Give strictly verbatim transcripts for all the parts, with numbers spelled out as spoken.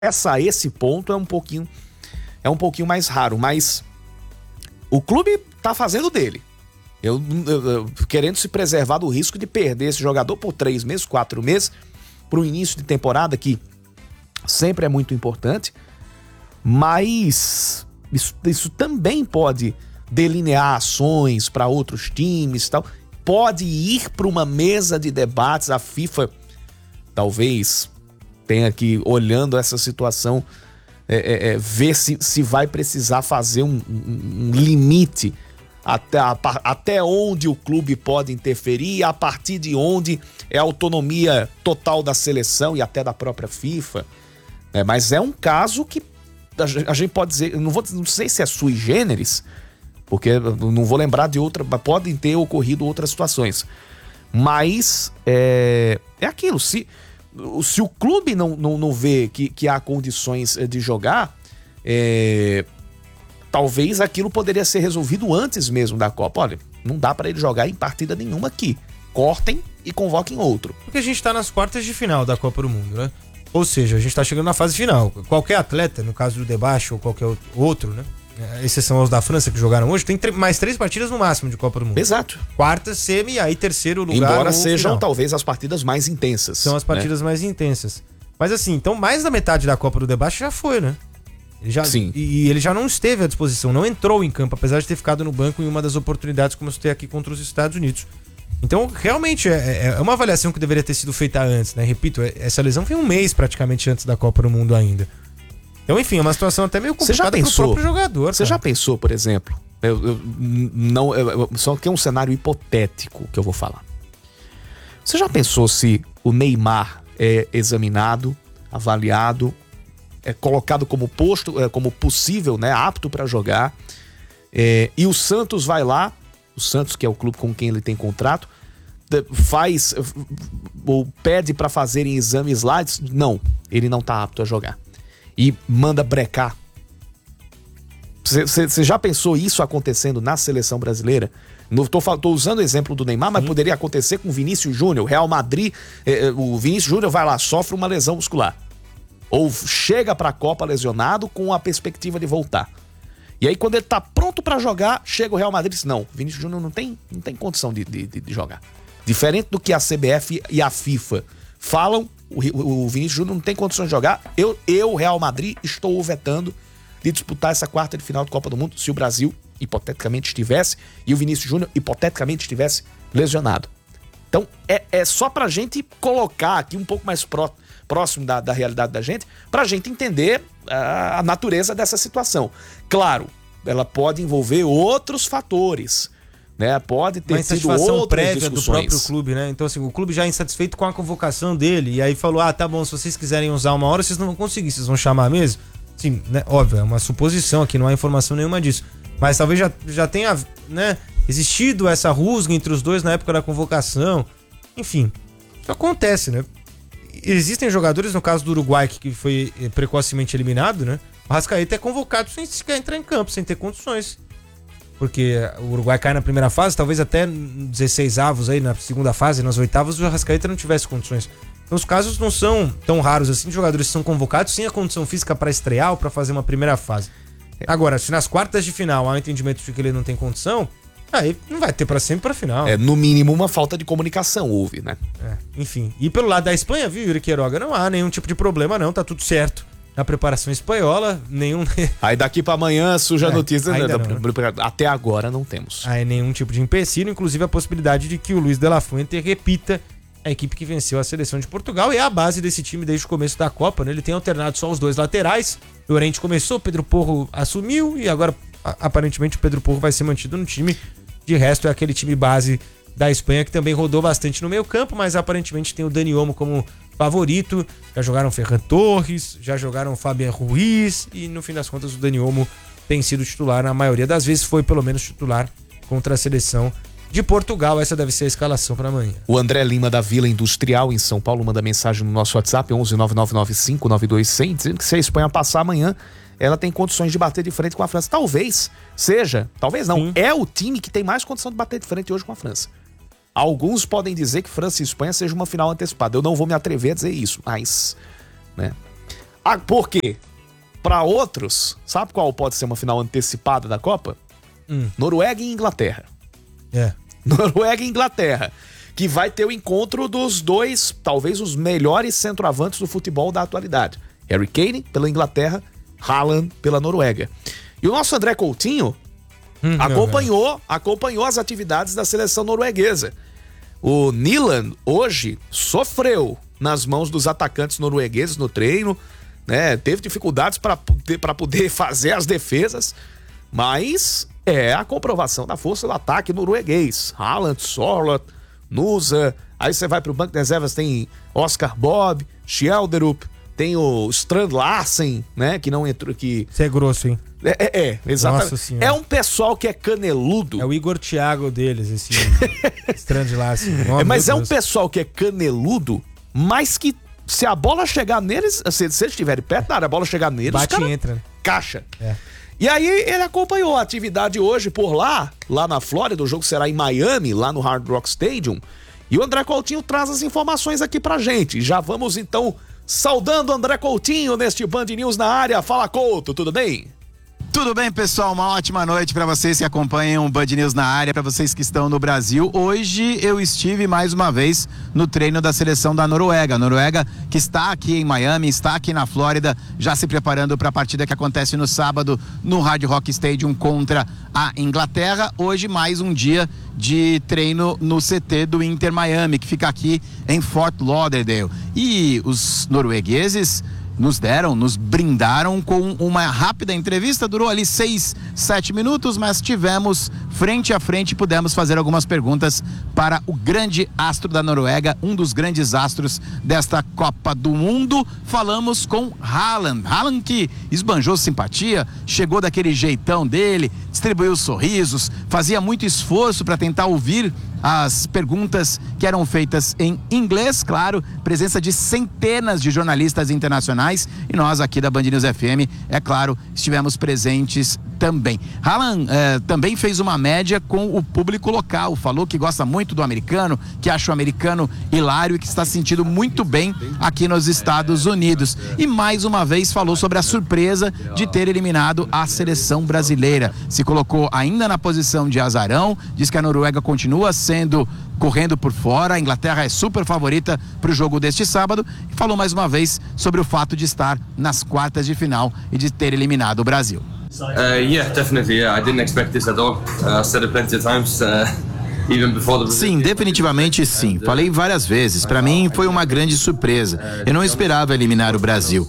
essa, esse ponto é um pouquinho, é um pouquinho mais raro, mas o clube tá fazendo dele. Eu, eu, eu, querendo se preservar do risco de perder esse jogador por três meses, quatro meses, para o início de temporada, que sempre é muito importante, mas isso, isso também pode delinear ações para outros times e tal. Pode ir para uma mesa de debates. A FIFA talvez tenha que, olhando essa situação, é, é, é, ver se, se vai precisar fazer um, um, um limite até, a, até onde o clube pode interferir, a partir de onde é a autonomia total da seleção e até da própria FIFA. É, mas é um caso que a gente pode dizer, não, vou, não sei se é sui generis, porque não vou lembrar de outra, podem ter ocorrido outras situações. Mas é, é aquilo, se, se o clube não, não, não vê que, que há condições de jogar, é, talvez aquilo poderia ser resolvido antes mesmo da Copa. Olha, não dá para ele jogar em partida nenhuma aqui. Cortem e convoquem outro. Porque a gente tá nas quartas de final da Copa do Mundo, né? Ou seja, a gente tá chegando na fase final. Qualquer atleta, no caso do Debaixo ou qualquer outro, né? Exceção aos da França que jogaram hoje, tem mais três partidas no máximo de Copa do Mundo. Exato. Quarta, semi, aí terceiro lugar. Embora sejam final. Talvez as partidas mais intensas. São as partidas, né, mais intensas. Mas assim, então mais da metade da Copa do Debaixo já foi, né? Ele já, Sim. E, e ele já não esteve à disposição, não entrou em campo, apesar de ter ficado no banco em uma das oportunidades, como eu citei aqui, contra os Estados Unidos. Então, realmente, é, é uma avaliação que deveria ter sido feita antes, né? Repito, essa lesão foi um mês praticamente antes da Copa do Mundo ainda. Então, enfim, é uma situação até meio complicada para o próprio jogador. Você já pensou, por exemplo, eu, eu, não, eu, só que é um cenário hipotético que eu vou falar. Você já pensou se o Neymar é examinado, avaliado, é colocado como posto, é, como possível, né, apto para jogar, é, e o Santos vai lá, o Santos, que é o clube com quem ele tem contrato, faz ou pede para fazerem exames lá, diz, não, ele não tá apto a jogar. E manda brecar. Você já pensou isso acontecendo na seleção brasileira? Não tô, tô usando o exemplo do Neymar, mas Sim. poderia acontecer com o Vinícius Júnior. O Real Madrid, eh, o Vinícius Júnior vai lá, sofre uma lesão muscular. Ou chega pra Copa lesionado com a perspectiva de voltar. E aí quando ele tá pronto pra jogar, chega o Real Madrid e diz, não, Vinícius Júnior não tem, não tem condição de, de, de jogar. Diferente do que a C B F e a FIFA falam, o, o Vinícius Júnior não tem condições de jogar. Eu, eu, Real Madrid, estou o vetando de disputar essa quarta de final de Copa do Mundo se o Brasil, hipoteticamente, estivesse, e o Vinícius Júnior, hipoteticamente, estivesse lesionado. Então, é, é só pra gente colocar aqui um pouco mais pró, próximo da, da realidade da gente, pra gente entender a, a natureza dessa situação. Claro, ela pode envolver outros fatores, né? Pode ter uma sido outras prévia discussões do próprio clube, né? Então, assim, o clube já é insatisfeito com a convocação dele, e aí falou, ah, tá bom, se vocês quiserem usar uma hora, vocês não vão conseguir, vocês vão chamar mesmo? Sim, né? Óbvio, é uma suposição aqui, não há informação nenhuma disso. Mas talvez já, já tenha, né, existido essa rusga entre os dois na época da convocação. Enfim, isso acontece, né? Existem jogadores, no caso do Uruguai, que foi precocemente eliminado, né? O Arrascaeta é convocado sem sequer entrar em campo, sem ter condições. Porque o Uruguai cai na primeira fase, talvez até dezesseis avos aí na segunda fase, nas oitavas, o Arrascaeta não tivesse condições. Então os casos não são tão raros assim de jogadores que são convocados sem a condição física para estrear ou para fazer uma primeira fase. Agora, se nas quartas de final há um entendimento de que ele não tem condição, aí não vai ter para sempre para final. É, no mínimo uma falta de comunicação houve, né? É, enfim. E pelo lado da Espanha, viu, Yuri Queiroga, não há nenhum tipo de problema não, tá tudo certo. Na preparação espanhola, nenhum... Aí daqui pra amanhã surge a é, notícia, né? não, né? Até agora não temos. Aí nenhum tipo de empecilho, inclusive a possibilidade de que o Luis de la Fuente repita a equipe que venceu a seleção de Portugal e é a base desse time desde o começo da Copa, né? Ele tem alternado só os dois laterais, o Llorente começou, o Pedro Porro assumiu e agora aparentemente o Pedro Porro vai ser mantido no time. De resto é aquele time base da Espanha que também rodou bastante no meio campo, mas aparentemente tem o Dani Olmo como favorito, já jogaram Ferran Torres, já jogaram Fabián Ruiz e no fim das contas o Dani Olmo tem sido titular na maioria das vezes, foi pelo menos titular contra a seleção de Portugal. Essa deve ser a escalação para amanhã. O André Lima da Vila Industrial em São Paulo manda mensagem no nosso WhatsApp onze nove nove nove cinco nove dois zero zero dizendo que se a Espanha passar amanhã ela tem condições de bater de frente com a França. Talvez seja, talvez não, Sim. é o time que tem mais condição de bater de frente hoje com a França. Alguns podem dizer que França e Espanha seja uma final antecipada. Eu não vou me atrever a dizer isso, mas, né? Ah, por quê? Para outros, sabe qual pode ser uma final antecipada da Copa? Hum. Noruega e Inglaterra. É. Noruega e Inglaterra, que vai ter o encontro dos dois, talvez os melhores centroavantes do futebol da atualidade. Harry Kane pela Inglaterra, Haaland pela Noruega. E o nosso André Coutinho hum, acompanhou, acompanhou as atividades da seleção norueguesa. O Nyland hoje sofreu nas mãos dos atacantes noruegueses no treino, né? Teve dificuldades para poder fazer as defesas, mas é a comprovação da força do ataque norueguês. Haaland, Sorloth, Nusa, aí você vai pro banco de reservas, tem Oscar Bob, Schjelderup, tem o Strand Larsen, né, que não entrou aqui. Você é grosso, hein? É, é, é exatamente. É um pessoal que é caneludo. É o Igor Thiago deles, esse Strand Larsen. Oh, é, mas é Deus. um pessoal que é caneludo, mas que se a bola chegar neles, se, se eles estiverem perto da área, a bola chegar neles, bate os cara e entra. Caixa. É. E aí ele acompanhou a atividade hoje por lá, lá na Flórida, o jogo será em Miami, lá no Hard Rock Stadium. E o André Coutinho traz as informações aqui pra gente. Já vamos então saudando o André Coutinho neste Band News na área. Fala, Couto, tudo bem? Tudo bem, pessoal? Uma ótima noite para vocês que acompanham o Band News na área, para vocês que estão no Brasil. Hoje eu estive mais uma vez no treino da seleção da Noruega. A Noruega que está aqui em Miami, está aqui na Flórida, já se preparando para a partida que acontece no sábado no Hard Rock Stadium contra a Inglaterra. Hoje mais um dia de treino no C T do Inter Miami, que fica aqui em Fort Lauderdale. E os noruegueses nos deram, nos brindaram com uma rápida entrevista, durou ali seis, sete minutos, mas tivemos frente a frente, pudemos fazer algumas perguntas para o grande astro da Noruega, um dos grandes astros desta Copa do Mundo. Falamos com Haaland, Haaland que esbanjou simpatia, chegou daquele jeitão dele, distribuiu sorrisos, fazia muito esforço para tentar ouvir as perguntas que eram feitas em inglês, claro, presença de centenas de jornalistas internacionais e nós aqui da Band News F M, é claro, estivemos presentes também. Haaland eh, também fez uma média com o público local, falou que gosta muito do americano, que acha o americano hilário e que está se sentindo muito bem aqui nos Estados Unidos. E mais uma vez falou sobre a surpresa de ter eliminado a seleção brasileira. Se colocou ainda na posição de azarão, diz que a Noruega continua sendo correndo por fora, a Inglaterra é super favorita para o jogo deste sábado e falou mais uma vez sobre o fato de estar nas quartas de final e de ter eliminado o Brasil. Uh, yeah, definitely. Yeah, I didn't expect this at all. Uh, I said it plenty of times. Uh... Sim, definitivamente sim. Falei várias vezes. Para mim foi uma grande surpresa. Eu não esperava eliminar o Brasil.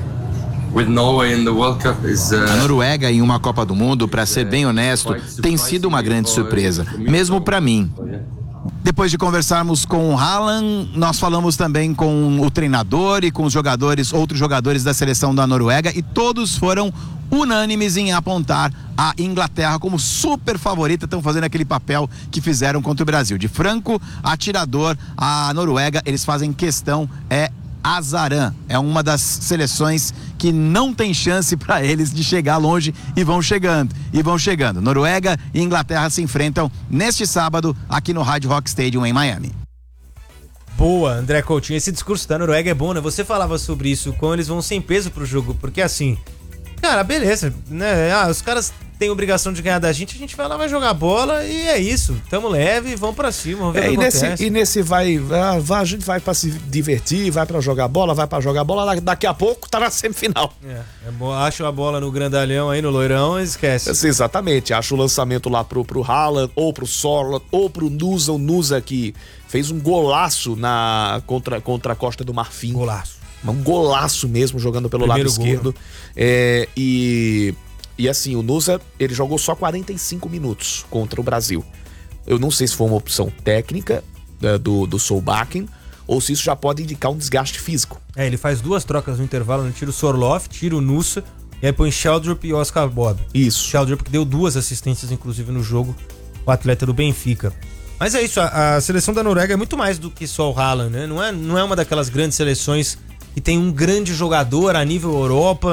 A Noruega em uma Copa do Mundo, para ser bem honesto, tem sido uma grande surpresa, mesmo para mim. Depois de conversarmos com o Haaland, nós falamos também com o treinador e com os jogadores, outros jogadores da seleção da Noruega, e todos foram unânimes em apontar a Inglaterra como super favorita. Estão fazendo aquele papel que fizeram contra o Brasil. De franco atirador, a Noruega, eles fazem questão, é azarã, é uma das seleções que não tem chance para eles de chegar longe e vão chegando, e vão chegando. Noruega e Inglaterra se enfrentam neste sábado aqui no Hard Rock Stadium em Miami. Boa, André Coutinho, esse discurso da Noruega é bom, né? Você falava sobre isso, quando eles vão sem peso pro jogo, porque assim, cara, beleza, né? Ah, os caras têm obrigação de ganhar da gente, a gente vai lá, vai jogar bola e é isso. Tamo leve, vamos pra cima, vamos ver é, o que e nesse, acontece. E nesse vai, vai, a gente vai pra se divertir, vai pra jogar bola, vai pra jogar bola, daqui a pouco tá na semifinal. É, é bom, acha a bola no grandalhão aí, no loirão, esquece. É, exatamente, acha o lançamento lá pro, pro Haaland, ou pro Sorloth, ou pro Nusa, o Nusa que fez um golaço na, contra, contra a Costa do Marfim. Golaço. Um golaço mesmo, jogando pelo Primeiro lado gol, esquerdo. É, e, e assim, o Nusa, ele jogou só quarenta e cinco minutos contra o Brasil. Eu não sei se foi uma opção técnica uh, do, do Solbakken, ou se isso já pode indicar um desgaste físico. É, ele faz duas trocas no intervalo, né? Tira o Sorloth, tira o Nusa, e aí põe Schjelderup e Oscar Bob. Isso. Schjelderup que deu duas assistências, inclusive, no jogo, o atleta do Benfica. Mas é isso, a, a seleção da Noruega é muito mais do que só o Haaland, né? Não é, não é uma daquelas grandes seleções que tem um grande jogador a nível Europa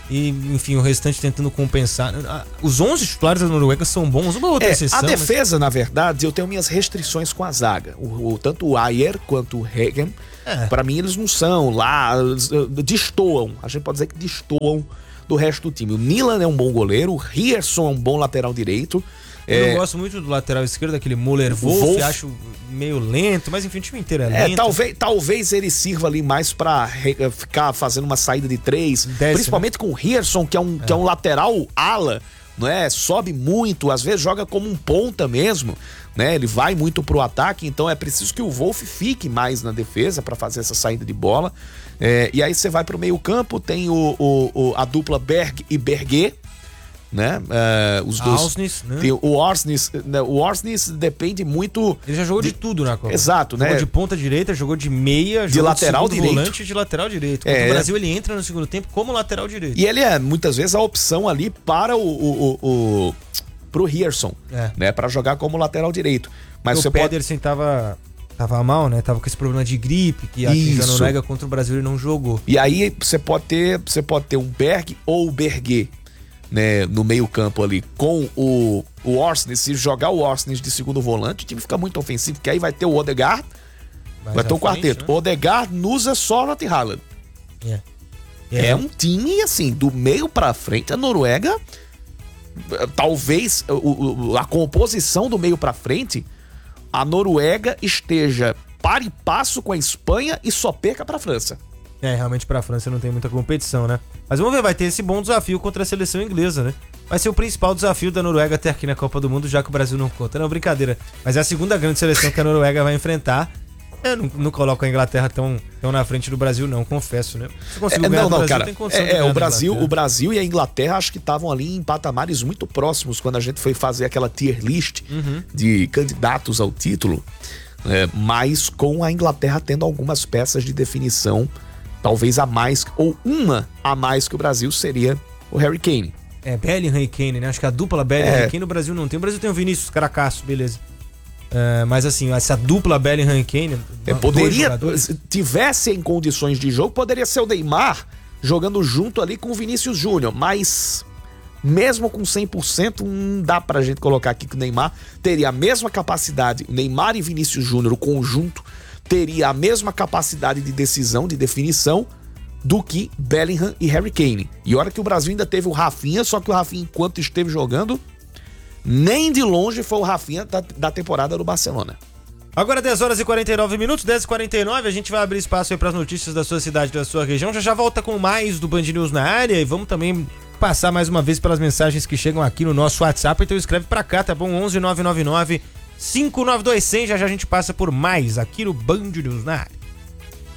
E, enfim, o restante tentando compensar. Os onze titulares da Noruega são bons, uma outra É, exceção. a mas- defesa, na verdade, eu tenho minhas restrições com a zaga. O, o- tanto o Ayer quanto o Hagen, É. pra mim eles não são lá, eles, uh, destoam. A gente pode dizer que destoam do resto do time. O Milan é um bom goleiro, o Rierson é um bom lateral direito. Eu É, não gosto muito do lateral esquerdo, aquele Muller Wolf, Wolf. acho meio lento, mas enfim, o time inteiro é É, lento. talvez, talvez ele sirva ali mais pra re- ficar fazendo uma saída de três, Desce, principalmente com o Rierson, que é um, que é um lateral ala, não é? Sobe muito, às vezes joga como um ponta mesmo, né? Ele vai muito pro ataque, então é preciso que o Wolf fique mais na defesa pra fazer essa saída de bola. É, e aí você vai pro meio campo, tem o, o- o- a dupla Berg e Berger, né? É, os dois. Ausnes, né? Tem o Orsnes, né? O Orsnes depende muito. Ele já jogou de, tudo na Copa. Exato, jogou né? de ponta direita, jogou de meia, De jogou lateral de segundo direito. volante e de lateral direito. É. Contra o Brasil ele entra no segundo tempo como lateral direito. E ele é muitas vezes a opção ali para o, o, o, o pro Rierson, É. né, para jogar como lateral direito. Mas o você pode Pedersen tava, tava mal, né? Tava com esse problema de gripe que atingiu a Isso. Noruega contra o Brasil e não jogou. E aí você pode ter, você pode ter um Berg ou o Berger, né, no meio-campo ali com o o Orsnes. Se jogar o Orsnes de segundo volante, o time fica muito ofensivo, porque aí vai ter o Odegaard, Mais vai ter à um quarteto. frente, Odegaard, Nusa, Sorloth e Haaland. né? É. um time, assim, do meio pra frente, a Noruega, eh, talvez o- o- a composição do meio pra frente, a Noruega esteja par e passo com a Espanha e só perca pra França. É, realmente pra França não tem muita competição, né? Mas vamos ver, vai ter esse bom desafio contra a seleção inglesa, né? Vai ser o principal desafio da Noruega até aqui na Copa do Mundo, já que o Brasil não conta. Não, brincadeira. Mas é a segunda grande seleção que a Noruega vai enfrentar. Eu não, não coloco a Inglaterra tão, tão na frente do Brasil, não, confesso, né? Se conseguir É, ganhar não, do não, Brasil, cara. tem condição de É, é, ganhar o da Brasil, Inglaterra. o Brasil e a Inglaterra acho que estavam ali em patamares muito próximos quando a gente foi fazer aquela tier list Uhum. de candidatos ao título, é, mas com a Inglaterra tendo algumas peças de definição, talvez a mais, ou uma a mais que o Brasil, seria o Harry Kane. É, Bellingham e Kane, né? Acho que a dupla Bellingham É. e Kane no Brasil não tem. O Brasil tem o Vinícius Caracasso, beleza. É, mas assim, essa dupla Bellingham e Kane... É, dois poderia, jogadores- se tivesse em condições de jogo, poderia ser o Neymar jogando junto ali com o Vinícius Júnior, mas mesmo com cem por cento, não dá pra gente colocar aqui que o Neymar teria a mesma capacidade, o Neymar e Vinícius Júnior, o conjunto, teria a mesma capacidade de decisão, de definição, do que Bellingham e Harry Kane. E olha que o Brasil ainda teve o Rafinha, só que o Rafinha, enquanto esteve jogando, nem de longe foi o Rafinha da, da temporada do Barcelona. Agora dez horas e quarenta e nove minutos, dez e quarenta e nove, a gente vai abrir espaço aí para as notícias da sua cidade, da sua região. Já já volta com mais do Band News na área e vamos também passar mais uma vez pelas mensagens que chegam aqui no nosso WhatsApp. Então escreve para cá, tá bom? onze nove nove nove cinco nove dois zero zero. Já já a gente passa por mais aqui no Band News na área.